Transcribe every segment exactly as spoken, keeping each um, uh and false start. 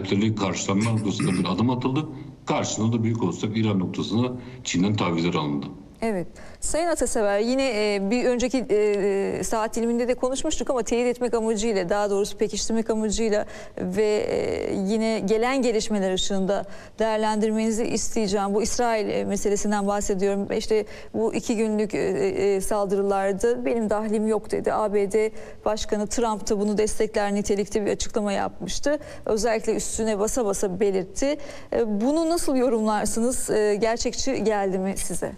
beklentileri karşılanma noktasında bir adım atıldı. Karşılığında da büyük olsak İran noktasında Çin'den tavizler alındı. Evet. Sayın Atasever, yine e, bir önceki e, saat diliminde de konuşmuştuk ama teyit etmek amacıyla, daha doğrusu pekiştirmek amacıyla ve e, yine gelen gelişmeler ışığında değerlendirmenizi isteyeceğim. Bu İsrail meselesinden bahsediyorum. İşte bu iki günlük e, e, saldırılarda benim dahlim yok dedi. A B D Başkanı Trump da bunu destekler nitelikte bir açıklama yapmıştı. Özellikle üstüne basa basa belirtti. E, bunu nasıl yorumlarsınız? E, gerçekçi geldi mi size?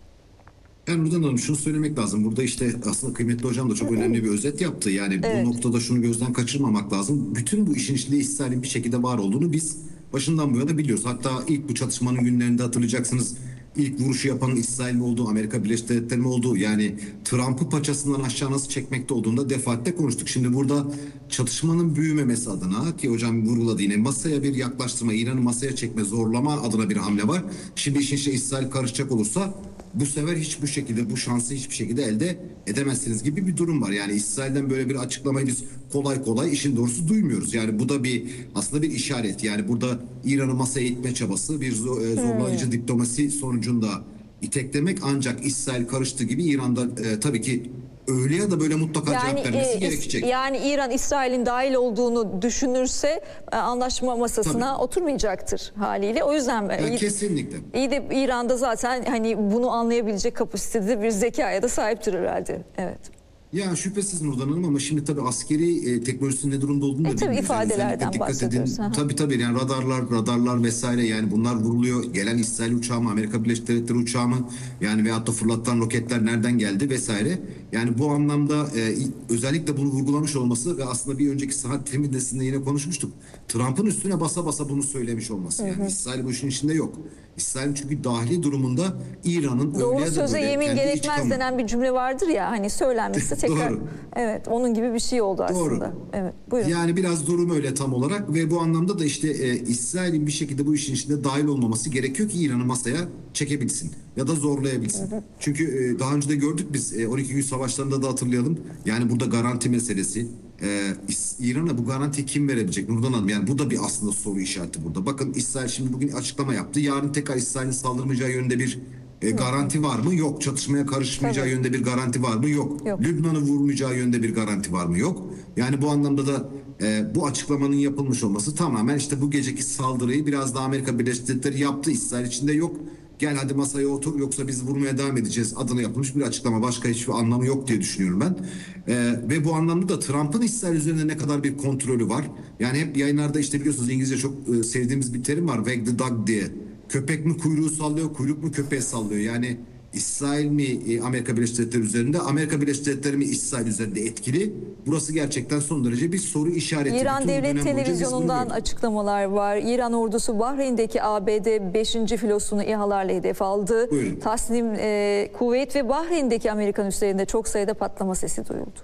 Yani buradan hanım şunu söylemek lazım. Burada işte aslında kıymetli hocam da çok önemli bir özet yaptı. Yani Evet. bu noktada şunu gözden kaçırmamak lazım. Bütün bu işin içinde İsrail'in bir şekilde var olduğunu biz başından bu yana biliyoruz. Hatta ilk bu çatışmanın günlerinde hatırlayacaksınız. İlk vuruşu yapan İsrail mi oldu, Amerika Birleşik Devletleri mi oldu? Yani Trump'ı paçasından aşağı nasıl çekmekte olduğunda defaatle konuştuk. Şimdi burada çatışmanın büyümemesi adına ki hocam vurguladı yine masaya bir yaklaştırma, İran'ı masaya çekme, zorlama adına bir hamle var. Şimdi işin içine İsrail karışacak olursa bu sefer hiçbir şekilde bu şansı hiçbir şekilde elde edemezsiniz gibi bir durum var. Yani İsrail'den böyle bir açıklamayı biz kolay kolay işin doğrusu duymuyoruz. Yani bu da bir aslında bir işaret. Yani burada İran'ı masaya itme çabası bir zorlayıcı hmm. diplomasi sonucunda iteklemek, ancak İsrail karıştığı gibi İran'da e, tabii ki öyle ya da böyle mutlaka yani, cevap vermesi e, gerekecek. Yani İran İsrail'in dahil olduğunu düşünürse e, anlaşma masasına tabii oturmayacaktır haliyle. O yüzden ben, yani kesinlikle. İyi de İran'da zaten hani bunu anlayabilecek kapasitede bir zekaya da sahiptir herhalde. Evet. Ya şüphesiz Nurdan Hanım, ama şimdi tabii askeri e, teknolojisinin ne durumda olduğunu da e, tabii ifadelerden dikkat bahsediyoruz. edin. Tabii tabii yani radarlar, radarlar vesaire, yani bunlar vuruluyor. Gelen İsrail uçağı mı, Amerika Birleşik Devletleri uçağı mı, yani veyahut da fırlatılan roketler nereden geldi vesaire. Yani bu anlamda e, özellikle bunu vurgulamış olması ve aslında bir önceki saat diliminde yine konuşmuştuk. Trump'ın üstüne basa basa bunu söylemiş olması. Yani hı hı. İsrail bu işin içinde yok. İsrail çünkü dahili durumunda İran'ın doğru söze yemin gerekmez denen bir cümle vardır ya, hani söylenmesi tekrar. Doğru. Evet, onun gibi bir şey oldu aslında. Doğru. Evet, buyurun. Yani biraz durum öyle tam olarak ve bu anlamda da işte e, İsrail'in bir şekilde bu işin içinde dahil olmaması gerekiyor ki İran'ı masaya çekebilsin ya da zorlayabilsin. Hı hı. Çünkü e, daha önce de gördük biz e, on iki gün savaşlarında da hatırlayalım. Yani burada garanti meselesi. Ee, İran'a bu garanti kim verebilecek Nurdan Hanım? Yani bu da bir aslında soru işareti burada. Bakın İsrail şimdi bugün açıklama yaptı. Yarın tekrar İsrail'in saldırmayacağı yönünde bir e, garanti var mı? Yok. Çatışmaya karışmayacağı Tabii. yönde bir garanti var mı? Yok. Yok. Lübnan'ı vurmayacağı yönde bir garanti var mı? Yok. Yani bu anlamda da e, bu açıklamanın yapılmış olması tamamen işte bu geceki saldırıyı biraz da Amerika Birleşik Devletleri yaptı. İsrail içinde yok. Gel hadi masaya otur yoksa biz vurmaya devam edeceğiz adına yapılmış bir açıklama. Başka hiçbir anlamı yok diye düşünüyorum ben. Ee, ve bu anlamda da Trump'ın İsrail üzerinde ne kadar bir kontrolü var. Yani hep yayınlarda işte biliyorsunuz İngilizce çok e, sevdiğimiz bir terim var. Wag the dog diye. Köpek mi kuyruğu sallıyor, kuyruk mu köpeğe sallıyor. Yani İsrail mi e, Amerika Birleşik Devletleri üzerinde, Amerika Birleşik Devletleri mi İsrail üzerinde etkili? Burası gerçekten son derece bir soru işareti. İran Bütün Devlet Televizyonu'ndan açıklamalar var. İran ordusu Bahreyn'deki A B D beşinci filosunu İHA'larla hedef aldı. Buyurun. Tasnim, e, Kuveyt ve Bahreyn'deki Amerikan üslerinde çok sayıda patlama sesi duyuldu.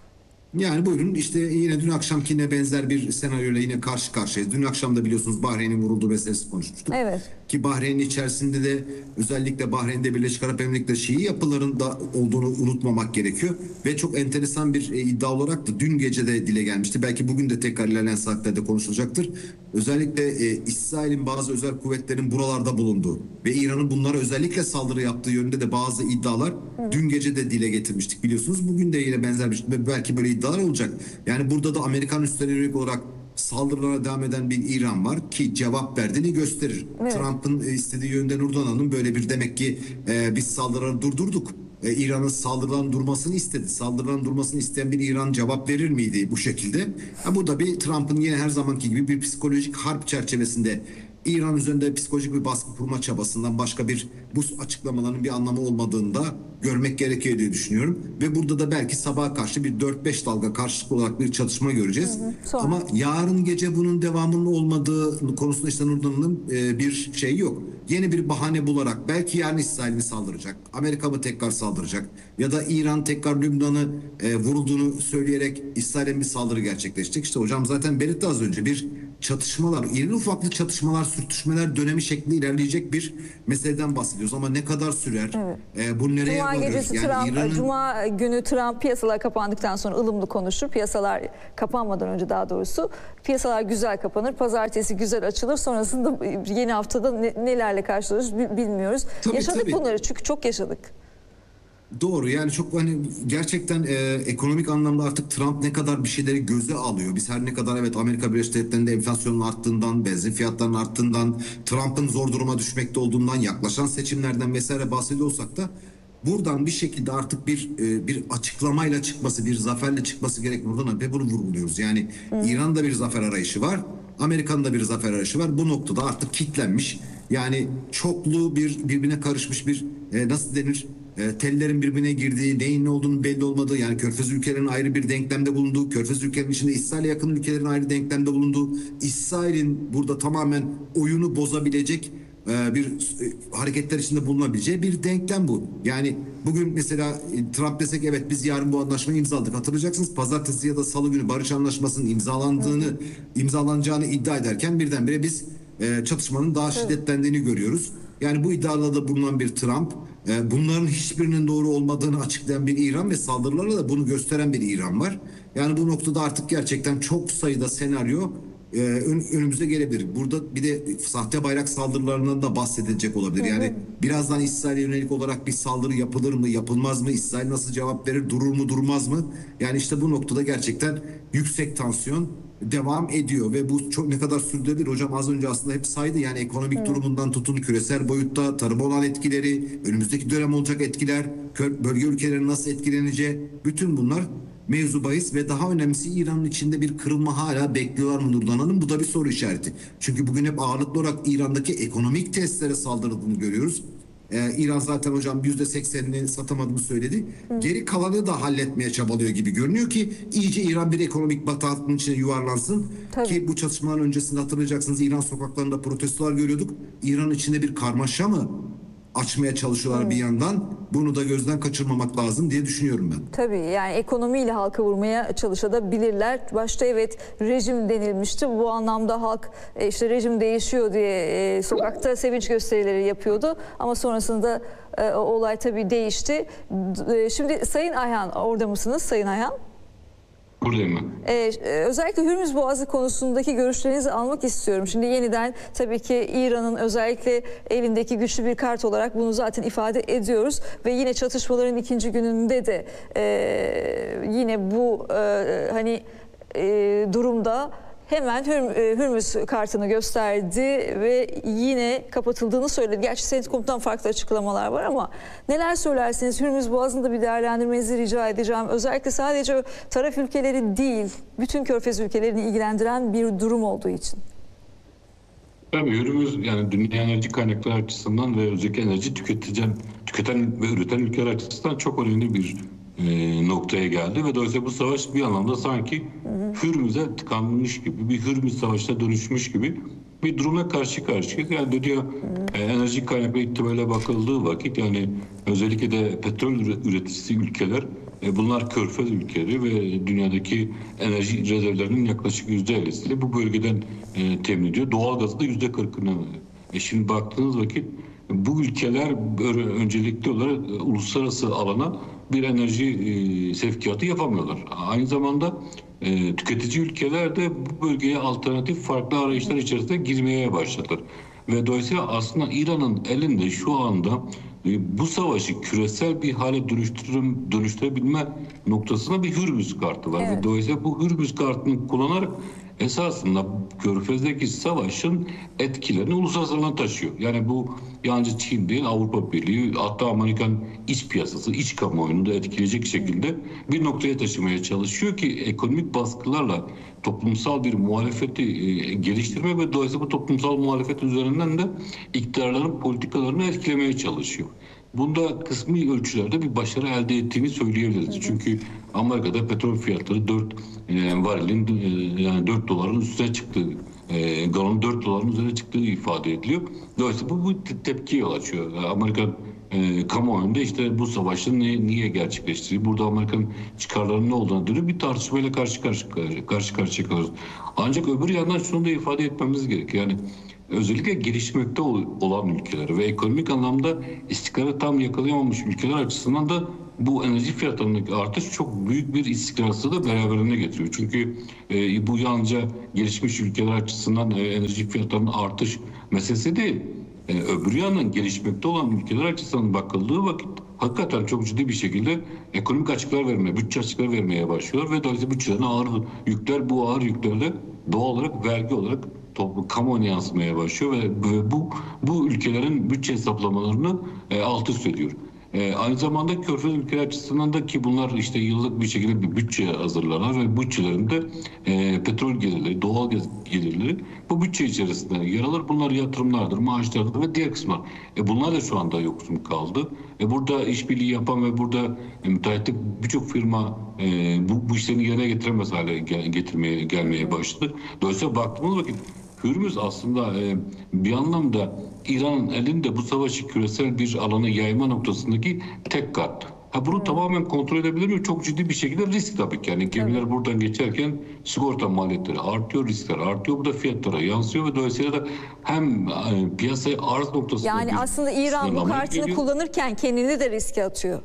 Yani buyurun işte yine dün akşamkine benzer bir senaryoyla yine karşı karşıyayız. Dün akşam da biliyorsunuz Bahreyn'in vurulduğu meselesi konuşmuştuk. Evet. Ki Bahreyn'in içerisinde de özellikle Bahreyn'de Birleşik Arap Emirlikleri Şii yapıların da olduğunu unutmamak gerekiyor. Ve çok enteresan bir e, iddia olarak da dün gece de dile gelmişti. Belki bugün de tekrar ilerleyen saatlerde konuşulacaktır. Özellikle e, İsrail'in bazı özel kuvvetlerin buralarda bulunduğu ve İran'ın bunlara özellikle saldırı yaptığı yönünde de bazı iddialar Hı. dün gece de dile getirmiştik biliyorsunuz. Bugün de yine benzer bir şey, belki böyle iddialar olacak. Yani burada da Amerikan üslerine yönelik olarak saldırılara devam eden bir İran var ki cevap verdiğini gösterir. Evet. Trump'ın istediği yönde Nurdan Hanım böyle bir demek ki e, biz saldırıları durdurduk. E, İran'ın saldırıların durmasını istedi. Saldırıların durmasını isteyen bir İran cevap verir miydi bu şekilde? Ha, bu da bir Trump'ın yine her zamanki gibi bir psikolojik harp çerçevesinde İran üzerinde psikolojik bir baskı kurma çabasından başka bir bu açıklamaların bir anlamı olmadığını da görmek gerekiyor diye düşünüyorum. Ve burada da belki sabaha karşı bir dört beş dalga karşılıklı olarak bir çatışma göreceğiz. Hı hı, ama yarın gece bunun devamının olmadığı konusunda işte Nurdan'ın e, bir şey yok. Yeni bir bahane bularak belki yarın İsrail mi saldıracak, Amerika mı tekrar saldıracak ya da İran tekrar Lübnan'ı e, vurulduğunu söyleyerek İsrail'e bir saldırı gerçekleşecek. İşte hocam zaten belirtti az önce bir çatışmalar, irili ufaklı çatışmalar, sürtüşmeler dönemi şeklinde ilerleyecek bir meseleden bahsediyoruz. Ama ne kadar sürer? Evet. E, bu nereye Cuma varır? gecesi Yani Trump, İran'ın- Cuma günü Trump piyasalar kapandıktan sonra ılımlı konuşur. Piyasalar kapanmadan önce daha doğrusu piyasalar güzel kapanır. Pazartesi güzel açılır. Sonrasında yeni haftada ne- nelerle karşılaşırız bi- bilmiyoruz. Tabii, yaşadık tabii. bunları çünkü çok yaşadık. Doğru, yani çok hani gerçekten e, ekonomik anlamda artık Trump ne kadar bir şeyleri göze alıyor. Biz her ne kadar evet Amerika Birleşik Devletleri'nde enflasyonun arttığından, benzin fiyatlarının arttığından, Trump'ın zor duruma düşmekte olduğundan, yaklaşan seçimlerden vesaire bahsediyorsak da buradan bir şekilde artık bir e, bir açıklamayla çıkması, bir zaferle çıkması gerektiğinden ve bunu vurguluyoruz. Yani İran'da bir zafer arayışı var. Amerika'nın da bir zafer arayışı var. Bu noktada artık kitlenmiş. Yani çoklu bir birbirine karışmış bir e, nasıl denir? E, tellerin birbirine girdiği, neyin ne olduğunu belli olmadığı, yani Körfez ülkelerinin ayrı bir denklemde bulunduğu, Körfez ülkelerinin içinde İsrail'e yakın ülkelerin ayrı denklemde bulunduğu, İsrail'in burada tamamen oyunu bozabilecek e, bir e, hareketler içinde bulunabileceği bir denklem bu. Yani bugün mesela e, Trump desek evet biz yarın bu anlaşmayı imzaladık. Hatırlayacaksınız pazartesi ya da salı günü barış anlaşmasının imzalandığını, imzalanacağını iddia ederken birdenbire biz e, çatışmanın daha şiddetlendiğini görüyoruz. Yani bu iddialarda bulunan bir Trump, e, bunların hiçbirinin doğru olmadığını açıklayan bir İran ve saldırılarla da bunu gösteren bir İran var. Yani bu noktada artık gerçekten çok sayıda senaryo e, ön- önümüze gelebilir. Burada bir de sahte bayrak saldırılarından da bahsedilecek olabilir. Yani birazdan İsrail'e yönelik olarak bir saldırı yapılır mı, yapılmaz mı? İsrail nasıl cevap verir, durur mu, durmaz mı? Yani işte bu noktada gerçekten yüksek tansiyon devam ediyor ve bu çok ne kadar sürdürülebilir hocam az önce aslında hep saydı, yani ekonomik durumundan tutun küresel boyutta tarıma olan etkileri, önümüzdeki dönem olacak etkiler, kö- bölge ülkelerinin nasıl etkileneceği, bütün bunlar mevzu bahis ve daha önemlisi İran'ın içinde bir kırılma hala bekliyorlar mı Nurdan Hanım? Bu da bir soru işareti. Çünkü bugün hep ağırlıklı olarak İran'daki ekonomik testlere saldırıldığını görüyoruz. Ee, İran zaten hocam yüzde seksenini satamadığını söyledi. Geri kalanı da halletmeye çabalıyor gibi görünüyor ki iyice İran bir ekonomik batağının içine yuvarlansın. Tabii. Ki bu çatışmaların öncesinde hatırlayacaksınız İran sokaklarında protestolar görüyorduk. İran içinde bir karmaşa mı açmaya çalışıyorlar bir yandan? Bunu da gözden kaçırmamak lazım diye düşünüyorum ben. Tabii yani ekonomiyle halka vurmaya çalışabilirler. Başta evet rejim denilmişti. Bu anlamda halk e, işte rejim değişiyor diye e, sokakta sevinç gösterileri yapıyordu. Ama sonrasında e, o olay tabii değişti. D- e, Şimdi Sayın Ayhan orada mısınız Sayın Ayhan? Buradayım ben. Ee, özellikle Hürmüz Boğazı konusundaki görüşlerinizi almak istiyorum. Şimdi yeniden tabii ki İran'ın özellikle elindeki güçlü bir kart olarak bunu zaten ifade ediyoruz. Ve yine çatışmaların ikinci gününde de e, yine bu e, hani e, durumda hemen Hür- Hürmüz kartını gösterdi ve yine kapatıldığını söyledi. Gerçi Centcom'dan farklı açıklamalar var ama neler söylersiniz? Hürmüz Boğazı'nda bir değerlendirmenizi rica edeceğim. Özellikle sadece taraf ülkeleri değil, bütün Körfez ülkelerini ilgilendiren bir durum olduğu için. Tabii Hürmüz yani dünya enerji kaynakları açısından ve özellikle enerji tüketilen, tüketen ve üreten ülkeler açısından çok önemli bir e, noktaya geldi ve dolayısıyla bu savaş bir anlamda sanki Hürmüz'e tıkanmış gibi, bir Hürmüz savaşına dönüşmüş gibi bir durumla karşı karşıya. Yani diyor e, enerji kaynakları itibariyle bakıldığı vakit yani özellikle de petrol üre- üreticisi ülkeler e, bunlar Körfez ülkeleri ve dünyadaki enerji rezervlerinin yaklaşık yüzde ellisiyle bu bölgeden e, temin ediyor. Doğalgazı da yüzde kırkını. E şimdi baktığınız vakit bu ülkeler böyle öncelikli olarak e, uluslararası alana bir enerji e, sevkiyatı yapamıyorlar. Aynı zamanda e, tüketici ülkeler de bu bölgeye alternatif farklı arayışlar içerisinde girmeye başladılar. Ve dolayısıyla aslında İran'ın elinde şu anda e, bu savaşı küresel bir hale dönüştürüm, dönüştürebilme noktasına bir Hürmüz kartı var. Evet. Ve dolayısıyla bu Hürmüz kartını kullanarak esasında Körfez'deki savaşın etkilerini uluslararası alana taşıyor. Yani bu yalnızca Çin değil, Avrupa Birliği, hatta Amerikan iç piyasası, iç kamuoyunu da etkileyecek şekilde bir noktaya taşımaya çalışıyor ki ekonomik baskılarla toplumsal bir muhalefeti e, geliştirme ve dolayısıyla bu toplumsal muhalefet üzerinden de iktidarların politikalarını etkilemeye çalışıyor. Bunda kısmi ölçülerde bir başarı elde ettiğini söyleyebiliriz. Hı hı. Çünkü Amerika'da petrol fiyatları dört e, varilin e, yani dört doların üstüne çıktığı, e, galon dört doların üzerine çıktığı ifade ediliyor. Dolayısıyla bu, bu tepkiye yol açıyor. Amerika e, kamuoyunda işte bu savaşın ne, niye gerçekleştiği, burada Amerikan çıkarlarının ne olduğunu dönüp bir tartışmayla karşı karşı karşı karşıya kalıyoruz. Ancak öbür yandan şunu da ifade etmemiz gerekiyor. Yani özellikle gelişmekte olan ülkeler ve ekonomik anlamda istikrarı tam yakalayamamış ülkeler açısından da bu enerji fiyatlarındaki artış çok büyük bir istikrarsızlığı da beraberinde getiriyor. Çünkü e, bu yalnızca gelişmiş ülkeler açısından e, enerji fiyatlarının artış meselesi değil. E, öbür yandan gelişmekte olan ülkeler açısından bakıldığı vakit hakikaten çok ciddi bir şekilde ekonomik açıklar vermeye, bütçe açıklar vermeye başlıyor ve dolayısıyla bütçelerine ağır yükler, bu ağır yüklerle doğal olarak vergi olarak toplu kamuoyuna yansımaya başlıyor ve, ve bu bu ülkelerin bütçe hesaplamalarını e, alt üst ediyor. E, aynı zamanda Körfez ülkeler açısından da ki bunlar işte yıllık bir şekilde bir bütçe hazırlarlar ve bütçelerinde e, petrol gelirleri, doğal gaz gelirleri bu bütçe içerisinde yer alır. Bunlar yatırımlardır, maaşlardır ve diğer kısımlar. E, bunlar da şu anda yoksun kaldı. E, burada işbirliği yapan ve burada e, müteahhitlik birçok firma e, bu, bu işlerini yerine getiremez hale gel, getirmeye gelmeye başladı. Dolayısıyla baktığımız vakit Hürmüz aslında e, bir anlamda İran'ın elinde bu savaşı küresel bir alana yayma noktasındaki tek kart. Ha bunu tamamen kontrol edebilir mi? Çok ciddi bir şekilde risk tabii ki. Yani gemiler evet. buradan geçerken sigorta maliyetleri artıyor, riskler artıyor. Bu da fiyatlara yansıyor ve dolayısıyla da hem e, piyasaya arz noktasında... Yani aslında İran bu kartını geliyor. kullanırken kendini de riske atıyor.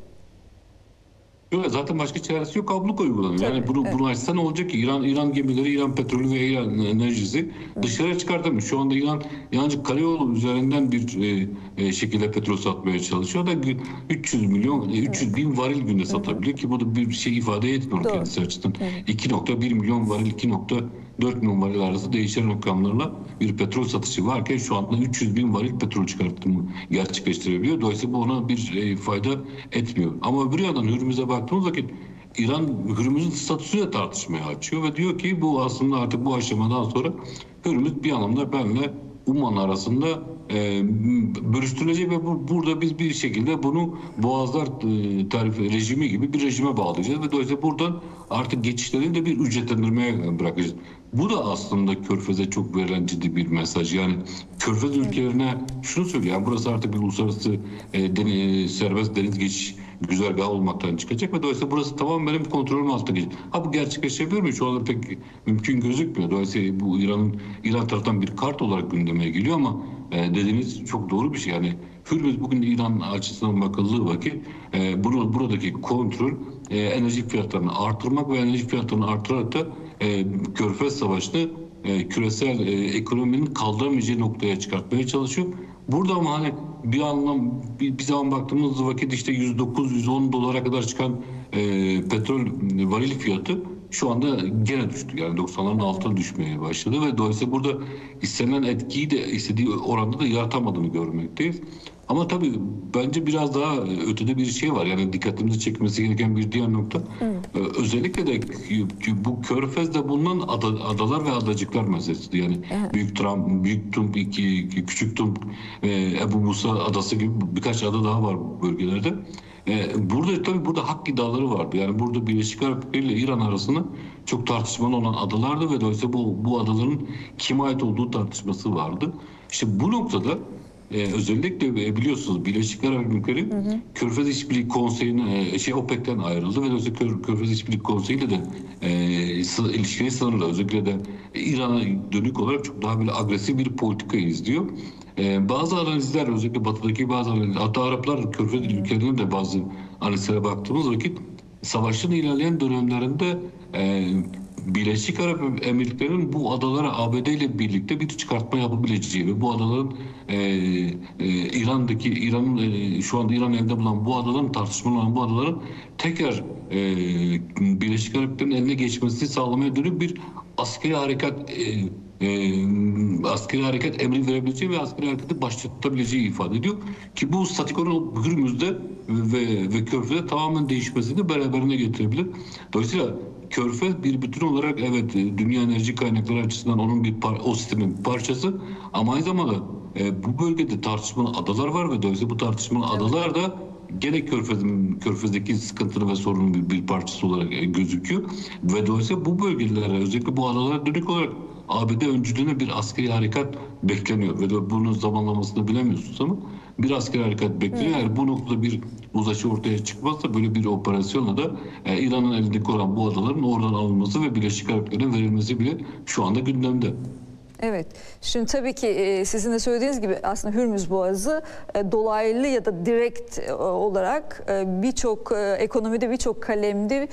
Yok, zaten başka çaresi yok, abluka uygulanıyor. Tabii, yani bunu, evet. bunu açsa ne olacak ki? İran İran gemileri, İran petrolü ve İran enerjisi dışarı çıkartamıyor. Şu anda İran yancı karayolu üzerinden bir e, e, şekilde petrol satmaya çalışıyor da üç yüz milyon, e, üç yüz bin varil günde satabiliyor ki bu da bir şey ifade etmiyor Doğru. kendisi açısından. Evet. iki nokta bir milyon varil, iki nokta dört milyon varil arası değişen rakamlarla bir petrol satışı varken şu anda üç yüz bin varil petrol çıkartımı gerçekleştirebiliyor. Dolayısıyla bu ona bir e, fayda etmiyor. Ama öbür yandan Hürmüz'e baktığımız vakit İran Hürmüz'ün statüsüyle tartışmaya açıyor ve diyor ki bu aslında artık bu aşamadan sonra Hürmüz bir anlamda benle Umman arasında e, bölüştürülecek ve bu, burada biz bir şekilde bunu Boğazlar e, tarifi rejimi gibi bir rejime bağlayacağız ve dolayısıyla buradan artık geçişlerini de bir ücretlendirmeye bırakacağız. Bu da aslında Körfez'e çok verilen ciddi bir mesaj. Yani Körfez ülkelerine şunu söylüyor. Yani burası artık bir uluslararası e, deniz, serbest deniz geçiş güzergahı olmaktan çıkacak ve dolayısıyla burası tamamen benim kontrolüm altında geçecek. Ha bu gerçekleşebilir mi? Şu anda pek mümkün gözükmüyor. Dolayısıyla bu İran'ın İran tarafından bir kart olarak gündeme geliyor ama e, dediğiniz çok doğru bir şey. Yani Hürmüz bugün İran açısından bakıldığı vakit e, bunu, buradaki kontrol e, enerji fiyatlarını artırmak ve enerji fiyatlarını artırarak da e, Körfez Savaşı'nı e, küresel e, ekonominin kaldıramayacağı noktaya çıkartmaya çalışıyor. Burada ama hani bir anlam bir, bir zaman baktığımız vakit işte yüz dokuz yüz on dolara kadar çıkan e, petrol varil fiyatı şu anda gene düştü. Yani doksanların altına düşmeye başladı ve dolayısıyla burada istenilen etkiyi de istediği oranda da yaratamadığını görmekteyiz. Ama tabii bence biraz daha ötede bir şey var. Yani dikkatimizi çekmesi gereken bir diğer nokta. Ee, özellikle de bu Körfez'de bulunan ada, adalar ve adacıklar meselesi. Yani evet. Büyük Trump, Büyük Tump, iki, Küçük Tump, e, Ebu Musa adası gibi birkaç ada daha var bu bölgelerde. Ee, burada tabii burada hak iddiaları vardı. Yani burada Birleşik Arap Emirlikleri ile İran arasında çok tartışmalı olan adalardı ve dolayısıyla bu, bu adaların kime ait olduğu tartışması vardı. İşte bu noktada Ee, özellikle biliyorsunuz Birleşik Arap Emirlikleri hı hı. Körfez İşbirliği Konseyi'ne şey OPEC'ten ayrıldı ve dolayısıyla Kör, Körfez İşbirliği Konseyi ile de e, ilişkileri sınırlı. Özellikle de İran'a dönük olarak çok daha böyle agresif bir politika izliyor. E, bazı analizler özellikle batıdaki bazı analizler, hatta Araplar Körfez ülkelerine de bazı analizlere baktığımız vakit savaşın ilerleyen dönemlerinde e, Birleşik Arap Emirlikleri'nin bu adalara A B D ile birlikte bir çıkartma yapabileceği ve bu adaların e, e, İran'daki İran'ın e, şu anda İran elinde bulunan bu adaların tartışmalı olan bu adaların tekrar e, Birleşik Arap Emirlikleri'nin eline geçmesini sağlamaya dönük bir askeri harekat e, e, askeri hareket emri verebileceği ve askeri hareketi başlatabileceği ifade ediyor ki bu statükonun Hürmüz'de ve, ve Körfez'de tamamen değişmesini beraberine getirebilir. Dolayısıyla Körfez bir bütün olarak evet dünya enerji kaynakları açısından onun bir par- o sistemin bir parçası ama aynı zamanda e, bu bölgede tartışmalı adalar var ve dolayısıyla bu tartışmalı evet. adalar da gene Körfez'in Körfez'deki sıkıntının ve sorunun bir, bir parçası olarak e, gözüküyor ve dolayısıyla bu bölgelere özellikle bu adalara dönük olarak A B D öncülüğüne bir askeri harekat bekleniyor. Ve de bunun zamanlamasını bilemiyorsunuz ama bir askeri harekat bekleniyor. Eğer bu noktada bir uzlaşı ortaya çıkmazsa böyle bir operasyonla da e, İran'ın elindeki olan bu adaların oradan alınması ve Birleşik Arap Emirlikleri'ne verilmesi bile şu anda gündemde. Evet. Şimdi tabii ki e, sizin de söylediğiniz gibi aslında Hürmüz Boğazı e, dolaylı ya da direkt e, olarak e, birçok e, ekonomide birçok kalemde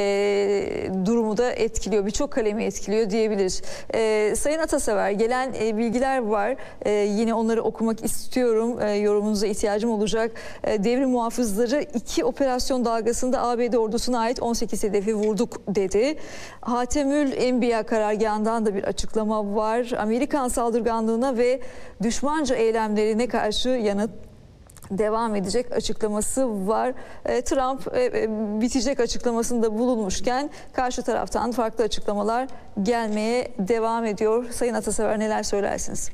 e, durumu da etkiliyor. Birçok kalemi etkiliyor diyebiliriz. E, Sayın Atasever, gelen e, bilgiler var. E, yine onları okumak istiyorum. E, yorumunuza ihtiyacım olacak. E, devrim muhafızları iki operasyon dalgasında A B D ordusuna ait on sekiz hedefi vurduk dedi. Hatemül Enbiya karargahından da bir açıklama var. Amerikan saldırganlığına ve düşmanca eylemlerine karşı yanıt devam edecek açıklaması var. E, Trump e, e, bitecek açıklamasında bulunmuşken karşı taraftan farklı açıklamalar gelmeye devam ediyor. Sayın Atasever, neler söylersiniz?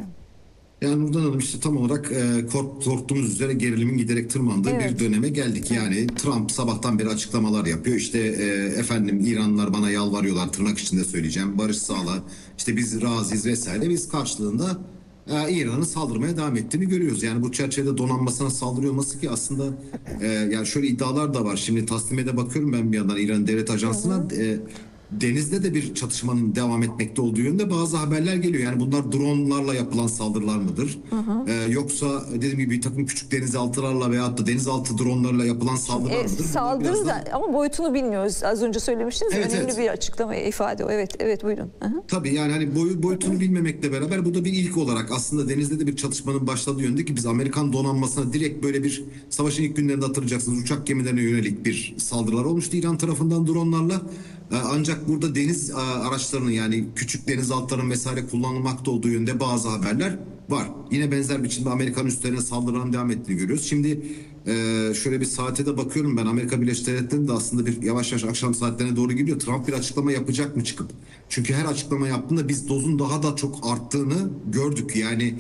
Yani Nurdan Hanım, işte tam olarak e, kork, korktuğumuz üzere gerilimin giderek tırmandığı Evet. bir döneme geldik. Yani Trump sabahtan beri açıklamalar yapıyor. İşte e, efendim İranlılar bana yalvarıyorlar, tırnak içinde söyleyeceğim. Barış sağla, işte biz razıyız vesaire. Biz karşılığında e, İran'ın saldırmaya devam ettiğini görüyoruz. Yani bu çerçevede donanmasına saldırıyor olması ki aslında e, yani şöyle iddialar da var. Şimdi Tasnime'de bakıyorum ben bir yandan İran Devlet Ajansı'na. Hı hı. E, Denizde de bir çatışmanın devam etmekte olduğu yönde bazı haberler geliyor. Yani bunlar dronlarla yapılan saldırılar mıdır? Hı hı. Ee, yoksa dediğim gibi bir takım küçük denizaltılarla veyahut da denizaltı dronlarla yapılan saldırılar E, mıdır? saldırı da, daha... ama boyutunu bilmiyoruz. Az önce söylemiştiniz. Evet, önemli evet. bir açıklama, ifade o. Evet, evet, buyurun. Hı hı. Tabii yani hani boy, boyutunu bilmemekle beraber bu da bir ilk olarak aslında denizde de bir çatışmanın başladığı yönde ki biz Amerikan donanmasına direkt böyle bir savaşın ilk günlerinde hatırlayacaksınız uçak gemilerine yönelik bir saldırılar olmuştu İran tarafından dronlarla. Ancak burada deniz araçlarının yani küçük denizaltıların vesaire kullanılmakta olduğu yönde bazı haberler var. Yine benzer biçimde Amerikan üslerine saldırıların devam ettiğini görüyoruz. Şimdi şöyle bir saate de bakıyorum ben, Amerika Birleşik Devletleri'nin de aslında bir yavaş yavaş akşam saatlerine doğru gidiyor. Trump bir açıklama yapacak mı çıkıp? Çünkü her açıklama yaptığında biz dozun daha da çok arttığını gördük. Yani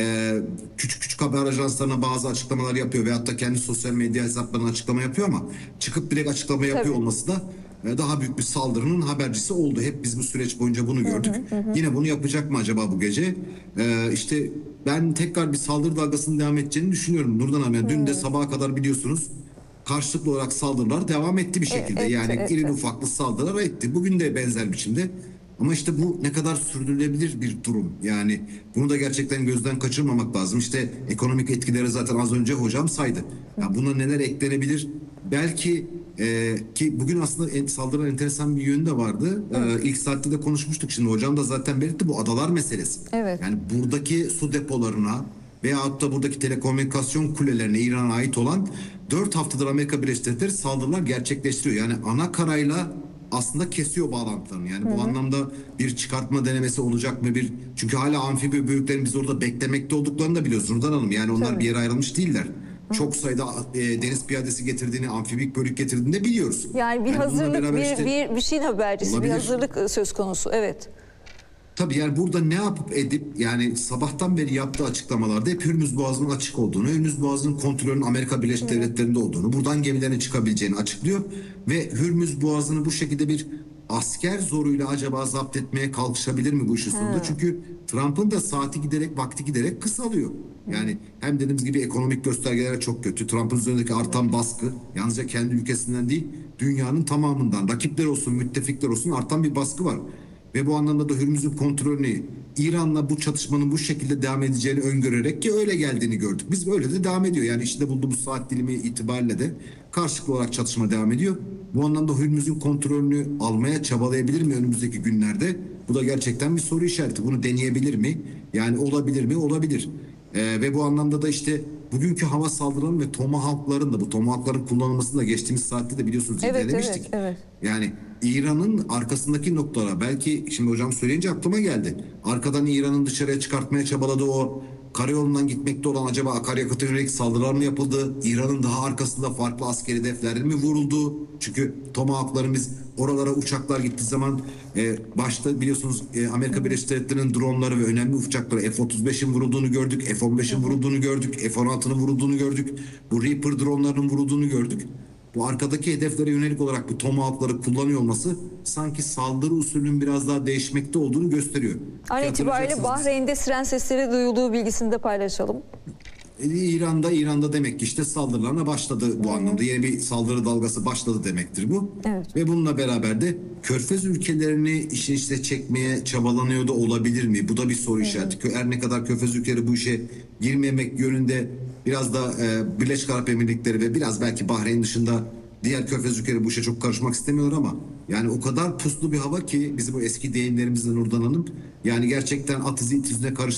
küçük küçük haber ajanslarına bazı açıklamalar yapıyor veyahut da kendi sosyal medya hesaplarına açıklama yapıyor ama çıkıp direkt açıklama yapıyor Tabii. olması da daha büyük bir saldırının habercisi oldu. Hep biz bu süreç boyunca bunu gördük. Hı hı hı. Yine bunu yapacak mı acaba bu gece? Ee, işte ben tekrar bir saldırı dalgasının devam edeceğini düşünüyorum Nurdan Hanım. Yani dün de sabaha kadar biliyorsunuz karşılıklı olarak saldırılar devam etti bir şekilde. Evet, yani evet, irili evet. ufaklı saldırılar etti. Bugün de benzer biçimde. Ama işte bu ne kadar sürdürülebilir bir durum. Yani bunu da gerçekten gözden kaçırmamak lazım. İşte ekonomik etkileri zaten az önce hocam saydı. Ya buna neler eklenebilir? Belki e, ki bugün aslında en, saldırılan enteresan bir yönü de vardı. E, ilk saatte de konuşmuştuk. Şimdi hocam da zaten belirtti, bu adalar meselesi. Evet. Yani buradaki su depolarına veyahut da buradaki telekomünikasyon kulelerine İran'a ait olan dört haftadır Amerika Birleşik Devletleri saldırılar gerçekleştiriyor. Yani ana karayla aslında kesiyor bağlantılarını. Yani hı hı. Bu anlamda bir çıkartma denemesi olacak mı? Bir çünkü hala amfibi büyüklerin biz orada beklemekte olduklarını da biliyoruz Nurdan Hanım. Yani onlar Tabii. bir yere ayrılmış değiller. Hı. Çok sayıda e, deniz piyadesi getirdiğini, amfibik bölük getirdiğini de biliyoruz. Yani bir yani hazırlık, bir, işte, bir, bir şeyin habercisi, olabilir. Bir hazırlık söz konusu. Evet. Tabii yani burada ne yapıp edip yani sabahtan beri yaptığı açıklamalarda hep Hürmüz Boğazı'nın açık olduğunu, Hürmüz Boğazı'nın kontrolünün Amerika Birleşik Devletleri'nde olduğunu, buradan gemilerin çıkabileceğini açıklıyor ve Hürmüz Boğazı'nı bu şekilde bir asker zoruyla acaba zapt etmeye kalkışabilir mi bu işin sonunda? Hmm. Çünkü Trump'ın da saati giderek, vakti giderek kısalıyor. Yani hem dediğimiz gibi ekonomik göstergeler çok kötü. Trump'ın üzerindeki artan baskı yalnızca kendi ülkesinden değil, dünyanın tamamından, rakipler olsun, müttefikler olsun artan bir baskı var. Ve bu anlamda da Hürmüz'ün kontrolünü İran'la bu çatışmanın bu şekilde devam edeceğini öngörerek ki öyle geldiğini gördük. Biz böyle de devam ediyor. Yani içinde bulduğumuz saat dilimi itibariyle de karşılıklı olarak çatışma devam ediyor. Bu anlamda Hürmüz'ün kontrolünü almaya çabalayabilir mi önümüzdeki günlerde? Bu da gerçekten bir soru işareti. Bunu deneyebilir mi? Yani olabilir mi? Olabilir. Ee, ve bu anlamda da işte bugünkü hava saldırılarının ve Tomahawk'ların da bu Tomahawk'ların kullanılmasını da geçtiğimiz saatte de biliyorsunuz evet, incelemiştik. Evet, evet. Yani İran'ın arkasındaki noktalara belki şimdi hocam söyleyince aklıma geldi. Arkadan İran'ın dışarıya çıkartmaya çabaladığı o karayolundan gitmekte olan acaba akaryakıta yönelik saldırılar mı yapıldı? İran'ın daha arkasında farklı askeri hedefler mi vuruldu? Çünkü Tomahawk'ların biz oralara uçaklar gittiği zaman e, başta biliyorsunuz e, Amerika Birleşik Devletleri'nin dronları ve önemli uçakları F otuz beşin vurulduğunu gördük. F on beşin vurulduğunu gördük. F on altının vurulduğunu gördük. Bu Reaper dronlarının vurulduğunu gördük. bu arkadaki hedeflere yönelik olarak bu tomahawk'ları kullanıyor olması sanki saldırı usulünün biraz daha değişmekte olduğunu gösteriyor. An itibariyle Hatırlayacaksınız, Bahreyn'de siren sesleri duyulduğu bilgisini de paylaşalım. İran'da İran'da demek ki işte saldırılarına başladı bu anlamda. Yeni bir saldırı dalgası başladı demektir bu. Evet. Ve bununla beraber de Körfez ülkelerini işin içine çekmeye çabalanıyor da olabilir mi? Bu da bir soru işareti. Her ne kadar Körfez ülkeleri bu işe girmemek yönünde biraz da e, Birleşik Arap Emirlikleri ve biraz belki Bahreyn dışında diğer Körfez ülkeleri bu işe çok karışmak istemiyorlar ama yani o kadar puslu bir hava ki bizim bu eski deyimlerimizden Nurdan Hanım, yani gerçekten at izi it izine karış